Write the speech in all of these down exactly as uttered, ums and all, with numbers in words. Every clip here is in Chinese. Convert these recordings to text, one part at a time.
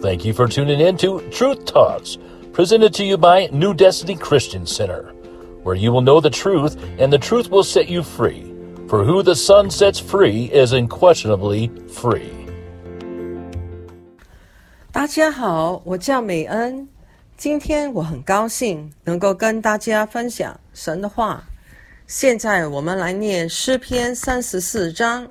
Thank you for tuning in to Truth Talks, presented to you by New Destiny Christian Center, where you will know the truth and the truth will set you free. For who the Son sets free is unquestionably free. 大家好，我叫美恩。今天我很高兴能够跟大家分享神的话。现在我们来念诗篇三十四章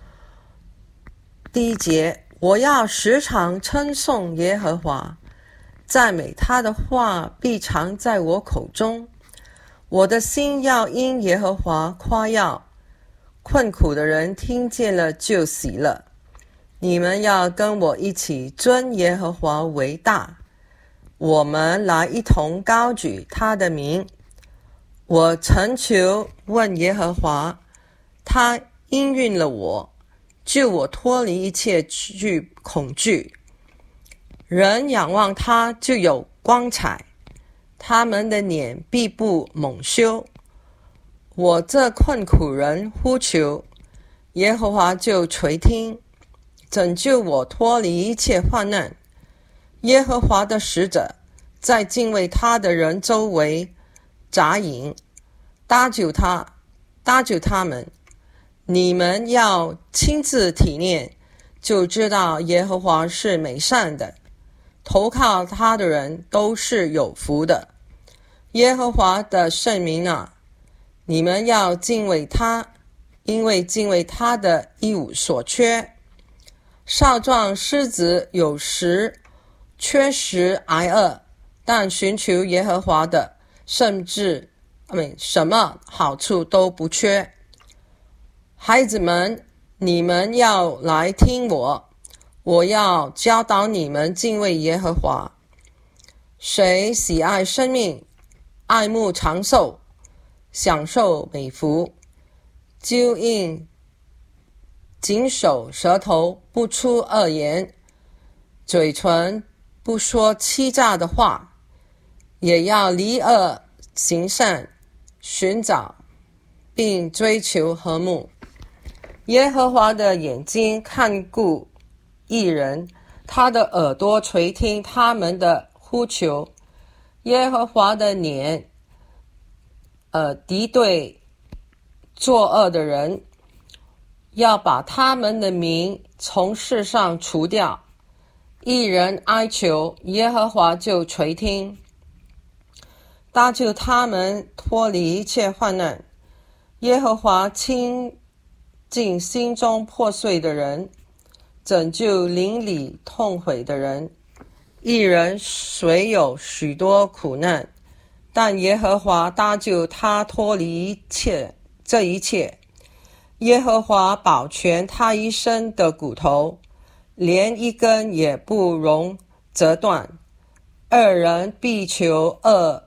第一节，我要时常称颂耶和华，赞美他的话必常在我口中。我的心要因耶和华夸耀，困苦的人听见了就喜乐。你们要跟我一起尊耶和华为大，我们来一同高举他的名。我曾求问耶和华，他应允了我，救我脱离一切惧恐惧。人仰望他就有光彩，他们的脸必不蒙羞。我这困苦人呼求，耶和华就垂听，拯救我脱离一切患难。耶和华的使者在敬畏他的人周围扎营，搭救他，搭救他们。你们要亲自体验，就知道耶和华是美善的，投靠他的人都是有福的。耶和华的圣名啊，你们要敬畏他，因为敬畏他的一无所缺。少壮狮子有时缺食挨饿，但寻求耶和华的，甚至什么好处都不缺。孩子们，你们要来听我，我要教导你们敬畏耶和华。谁喜爱生命，爱慕长寿，享受美福，就应谨守舌头，不出恶言，嘴唇不说欺诈的话，也要离恶行善，寻找并追求和睦。耶和华的眼睛看顾义人，他的耳朵垂听他们的呼求。耶和华的脸呃，敌对作恶的人，要把他们的名从世上除掉。义人哀求，耶和华就垂听，搭救他们脱离一切患难。耶和华亲近心中破碎的人，拯救邻里痛悔的人。义人虽有许多苦难，但耶和华搭救他脱离一切这一切。耶和华保全他一生的骨头，连一根也不容折断。二人必求恶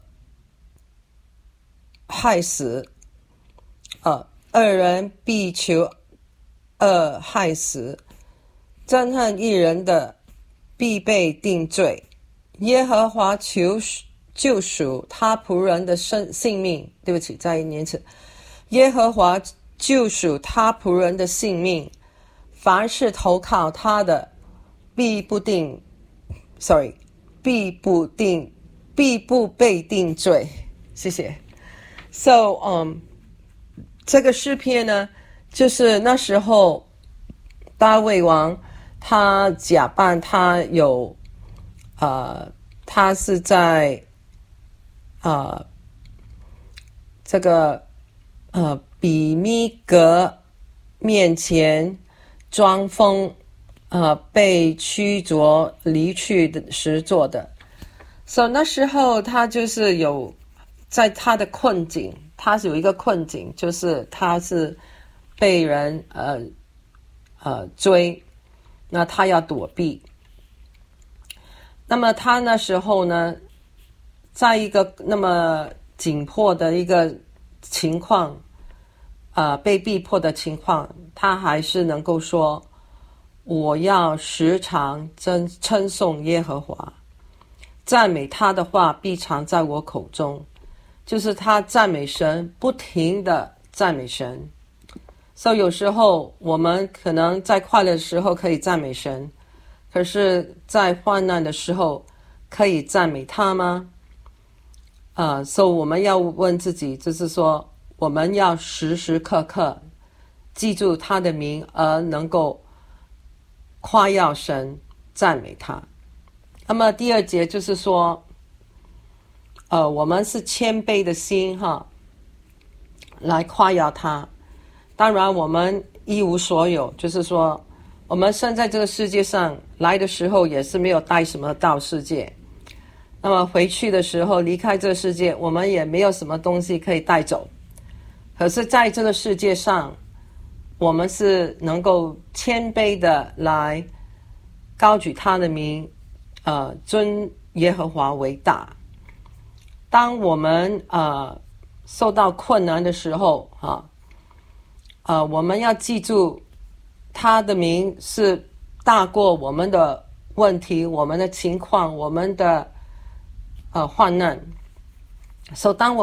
害死，呃，二人必求恶害死，憎恨一人的必被定罪。耶和华求救赎他仆人的生性命，对不起，再一念次。耶和华救赎他仆人的性命，凡是投靠他的，必不定 ，sorry， 必不定，必不被定罪。谢谢。So, um, 这个诗篇呢，就是那时候大卫王他假扮他有，呃，他是在，呃，这个呃比米格面前装疯，呃，被驱逐离去的时做的。所以那时候他就是有在他的困境，他是有一个困境，就是他是被人呃呃追，那他要躲避。那么他那时候呢，在一个那么紧迫的一个情况，呃，被逼迫的情况，他还是能够说，我要时常称称颂耶和华，赞美他的话必常在我口中。就是他赞美神，不停的赞美神。所以有时候我们可能在快乐的时候可以赞美神， 可是在患难的时候可以赞美他吗？呃，所以我们要问自己，就是说我们要时时刻刻记住他的名，而能够夸耀神，赞美他。那么第二节就是说，呃，我们是谦卑的心哈，来夸耀他。当然我们一无所有，就是说我们生在这个世界上来的时候也是没有带什么到世界，那么回去的时候离开这个世界，我们也没有什么东西可以带走。可是在这个世界上，我们是能够谦卑的来高举他的名，呃，尊耶和华为大。当我们呃受到困难的时候啊，呃，我们要记住他的名是大过我们的问题、我们的情况、我们的呃患难。所以当我